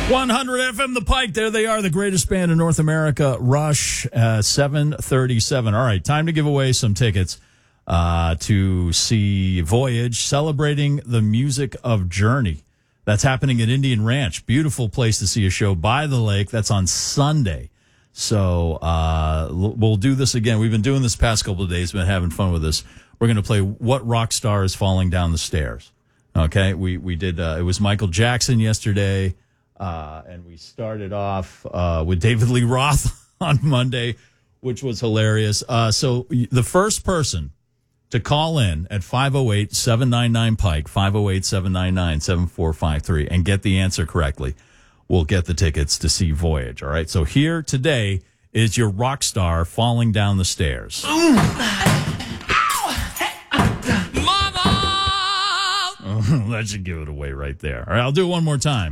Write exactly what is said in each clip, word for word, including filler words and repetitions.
one hundred F M The Pike. There they are, the greatest band in North America, Rush, uh, seven thirty-seven. All right, time to give away some tickets uh, to see Voyage, celebrating the music of Journey. That's happening at Indian Ranch. Beautiful place to see a show by the lake. That's on Sunday. So uh, we'll do this again. We've been doing this past couple of days, been having fun with this. We're going to play What Rock Star is Falling Down the Stairs. Okay, we, we did, uh, it was Michael Jackson yesterday. Uh, and we started off uh, with David Lee Roth on Monday, which was hilarious. Uh, so the first person to call in at five oh eight, seven nine nine, Pike, five oh eight, seven nine nine, seven four five three, and get the answer correctly, will get the tickets to see Voyage. All right, so here today is your rock star falling down the stairs. That should give it away right there. All right, I'll do it one more time.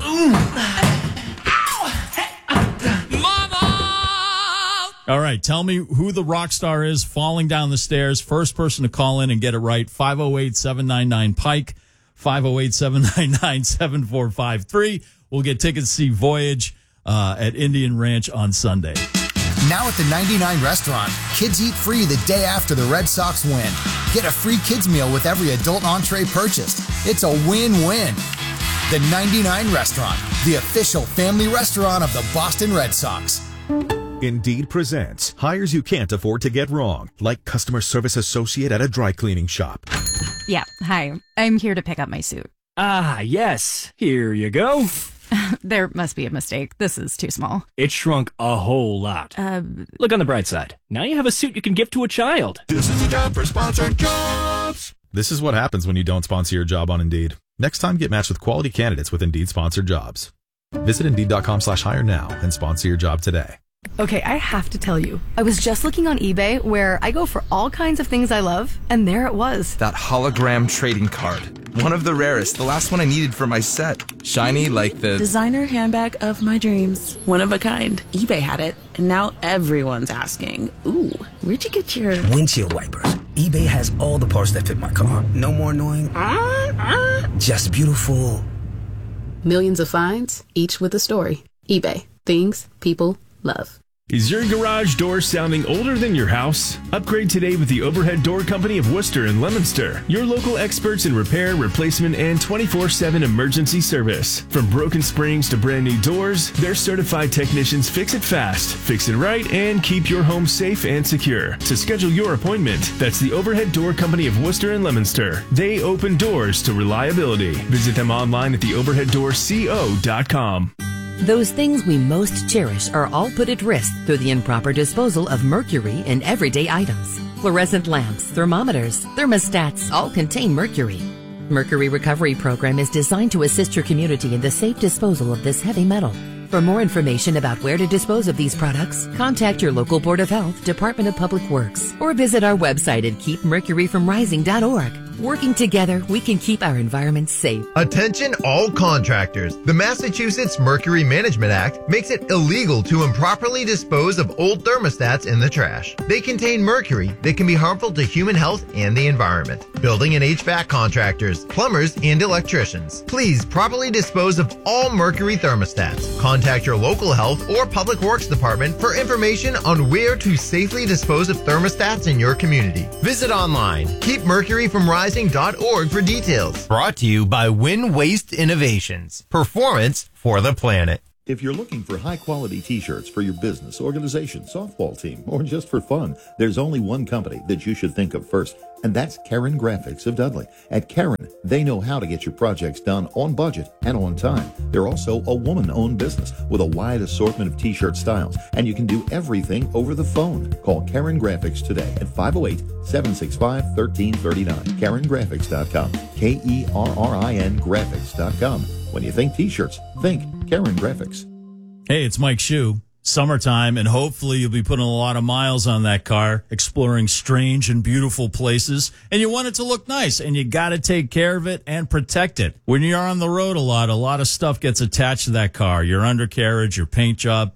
All right, tell me who the rock star is falling down the stairs. First person to call in and get it right, five oh eight, seven nine nine, Pike, five oh eight, seven nine nine, seven four five three. We'll get tickets to see Voyage uh, at Indian Ranch on Sunday. Now at the ninety-nine Restaurant, kids eat free the day after the Red Sox win. Get a free kids meal with every adult entree purchased. It's a win-win. The ninety-nine Restaurant, the official family restaurant of the Boston Red Sox. Indeed presents hires you can't afford to get wrong, like customer service associate at a dry cleaning shop. Yeah, hi. I'm here to pick up my suit. Ah, yes. Here you go. There must be a mistake. This is too small. It shrunk a whole lot. Uh, Look on the bright side. Now you have a suit you can give to a child. This is the job for sponsored jobs. This is what happens when you don't sponsor your job on Indeed. Next time, get matched with quality candidates with Indeed sponsored jobs. Visit Indeed.com slash hire now and sponsor your job today. Okay, I have to tell you, I was just looking on eBay where I go for all kinds of things I love, and there it was. That hologram trading card. One of the rarest, the last one I needed for my set. Shiny like the... designer handbag of my dreams. One of a kind. eBay had it, and now everyone's asking, ooh, where'd you get your... windshield wipers. eBay has all the parts that fit my car. No more annoying... Uh, uh. Just beautiful. Millions of finds, each with a story. eBay. Things people love. Is your garage door sounding older than your house? Upgrade today with the Overhead Door Company of Worcester and Leominster. Your local experts in repair, replacement, and twenty-four seven emergency service. From broken springs to brand new doors, their certified technicians fix it fast, fix it right, and keep your home safe and secure. To schedule your appointment, that's the Overhead Door Company of Worcester and Leominster. They open doors to reliability. Visit them online at the overhead door co dot com. Those things we most cherish are all put at risk through the improper disposal of mercury in everyday items. Fluorescent lamps, thermometers, thermostats all contain mercury. Mercury Recovery Program is designed to assist your community in the safe disposal of this heavy metal. For more information about where to dispose of these products, contact your local Board of Health, Department of Public Works, or visit our website at keep mercury from rising dot org. Working together, we can keep our environment safe. Attention all contractors. The Massachusetts Mercury Management Act makes it illegal to improperly dispose of old thermostats in the trash. They contain mercury that can be harmful to human health and the environment. Building and H V A C contractors, plumbers, and electricians, please properly dispose of all mercury thermostats. Contact your local health or public works department for information on where to safely dispose of thermostats in your community. Visit online, keep mercury from rising dot org for details. Brought to you by Win Waste Innovations. Performance for the planet. If you're looking for high-quality T-shirts for your business, organization, softball team, or just for fun, there's only one company that you should think of first, and that's Karen Graphics of Dudley. At Karen, they know how to get your projects done on budget and on time. They're also a woman-owned business with a wide assortment of T-shirt styles, and you can do everything over the phone. Call Karen Graphics today at five oh eight, seven six five, one three three nine. Karen Graphics dot com. K E R R I N Graphics dot com. When you think T-shirts, think Karen Graphics. Hey, it's Mike Shue. Summertime, and hopefully you'll be putting a lot of miles on that car, exploring strange and beautiful places, and you want it to look nice, and you got to take care of it and protect it. When you're on the road a lot, a lot of stuff gets attached to that car, your undercarriage, your paint job. Plus,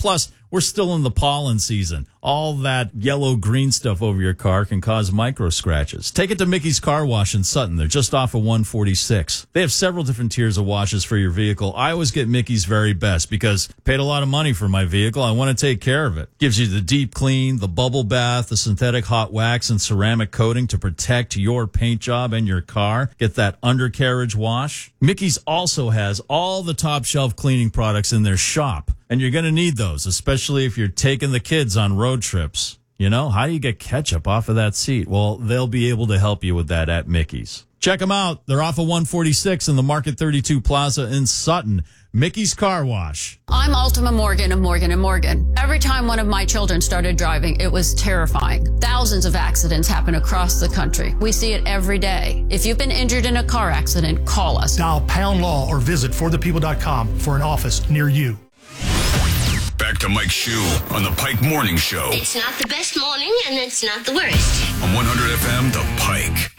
We're still in the pollen season. All that yellow-green stuff over your car can cause micro scratches. Take it to Mickey's Car Wash in Sutton. They're just off of one forty-six. They have several different tiers of washes for your vehicle. I always get Mickey's very best because I paid a lot of money for my vehicle. I want to take care of it. Gives you the deep clean, the bubble bath, the synthetic hot wax, and ceramic coating to protect your paint job and your car. Get that undercarriage wash. Mickey's also has all the top shelf cleaning products in their shop. And you're going to need those, especially if you're taking the kids on road trips. You know, how do you get ketchup off of that seat? Well, they'll be able to help you with that at Mickey's. Check them out. They're off of one forty-six in the Market thirty-two Plaza in Sutton. Mickey's Car Wash. I'm Ultima Morgan of Morgan and Morgan. Every time one of my children started driving, it was terrifying. Thousands of accidents happen across the country. We see it every day. If you've been injured in a car accident, call us. Dial pound law or visit for the people dot com for an office near you. Back to Mike Shue on the Pike Morning Show. It's not the best morning and it's not the worst. On one hundred F M, The Pike.